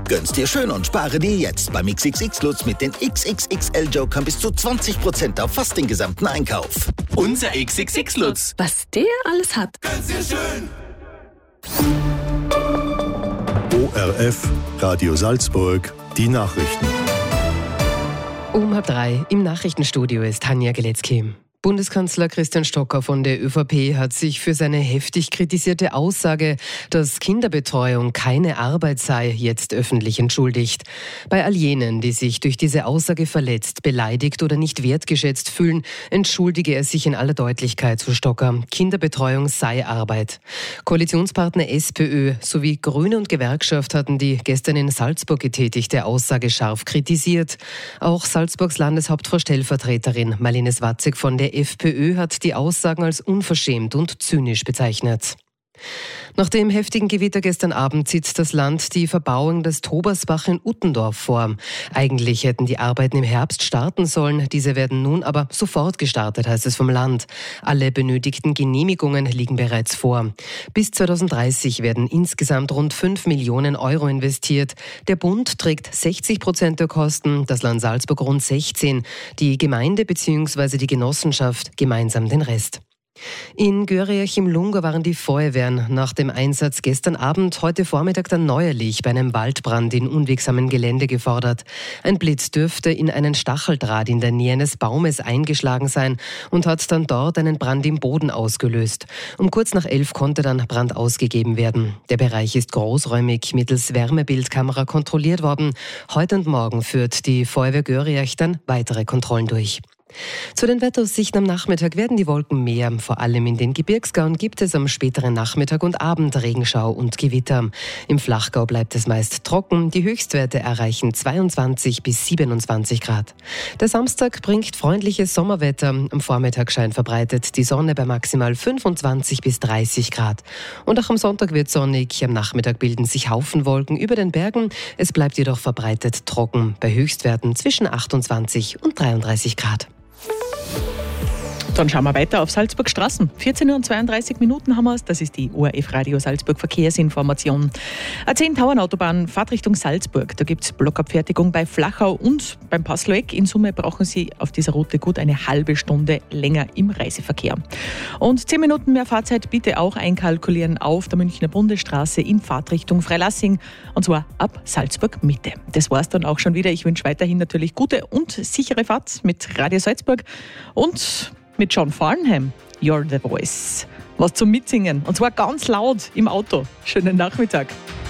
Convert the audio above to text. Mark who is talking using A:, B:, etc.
A: Gönn's dir schön und spare dir jetzt beim XXX Lutz mit den XXXL-Jokern bis zu 20% auf fast den gesamten Einkauf.
B: Unser XXX Lutz.
C: Was der alles hat.
B: Gönn's dir schön.
D: ORF, Radio Salzburg, die Nachrichten.
E: Um 2:30 im Nachrichtenstudio ist Tanja Geletzky. Bundeskanzler Christian Stocker von der ÖVP hat sich für seine heftig kritisierte Aussage, dass Kinderbetreuung keine Arbeit sei, jetzt öffentlich entschuldigt. Bei all jenen, die sich durch diese Aussage verletzt, beleidigt oder nicht wertgeschätzt fühlen, entschuldige er sich in aller Deutlichkeit zu Stocker. Kinderbetreuung sei Arbeit. Koalitionspartner SPÖ sowie Grüne und Gewerkschaft hatten die gestern in Salzburg getätigte Aussage scharf kritisiert. Auch Salzburgs Landeshauptfrau Stellvertreterin Marlene Swatzek von der FPÖ hat die Aussagen als unverschämt und zynisch bezeichnet. Nach dem heftigen Gewitter gestern Abend zieht das Land die Verbauung des Tobersbach in Uttendorf vor. Eigentlich hätten die Arbeiten im Herbst starten sollen. Diese werden nun aber sofort gestartet, heißt es vom Land. Alle benötigten Genehmigungen liegen bereits vor. Bis 2030 werden insgesamt rund 5 Millionen Euro investiert. Der Bund trägt 60% der Kosten, das Land Salzburg rund 16%, die Gemeinde bzw. die Genossenschaft gemeinsam den Rest. In Göriach im Lungau waren die Feuerwehren nach dem Einsatz gestern Abend, heute Vormittag dann neuerlich bei einem Waldbrand in unwegsamem Gelände gefordert. Ein Blitz dürfte in einen Stacheldraht in der Nähe eines Baumes eingeschlagen sein und hat dann dort einen Brand im Boden ausgelöst. Um kurz nach 11 konnte dann Brand ausgegeben werden. Der Bereich ist großräumig mittels Wärmebildkamera kontrolliert worden. Heute und morgen führt die Feuerwehr Göriach dann weitere Kontrollen durch. Zu den Wetteraussichten am Nachmittag werden die Wolken mehr. Vor allem in den Gebirgsgauen gibt es am späteren Nachmittag und Abend Regenschau und Gewitter. Im Flachgau bleibt es meist trocken. Die Höchstwerte erreichen 22 bis 27 Grad. Der Samstag bringt freundliches Sommerwetter. Am Vormittag scheint verbreitet die Sonne bei maximal 25 bis 30 Grad. Und auch am Sonntag wird sonnig. Am Nachmittag bilden sich Haufenwolken über den Bergen. Es bleibt jedoch verbreitet trocken. Bei Höchstwerten zwischen 28 und 33 Grad.
F: Dann schauen wir weiter auf Salzburg Straßen. 14:32 haben wir es. Das ist die ORF Radio Salzburg Verkehrsinformation. A10 Tauernautobahn, Fahrt Richtung Salzburg. Da gibt es Blockabfertigung bei Flachau und beim Passloeck. In Summe brauchen Sie auf dieser Route gut eine halbe Stunde länger im Reiseverkehr. Und 10 Minuten mehr Fahrzeit bitte auch einkalkulieren auf der Münchner Bundesstraße in Fahrtrichtung Freilassing. Und zwar ab Salzburg Mitte. Das war's dann auch schon wieder. Ich wünsche weiterhin natürlich gute und sichere Fahrt mit Radio Salzburg und mit John Farnham, You're the Voice. Was zum Mitsingen. Und zwar ganz laut im Auto. Schönen Nachmittag.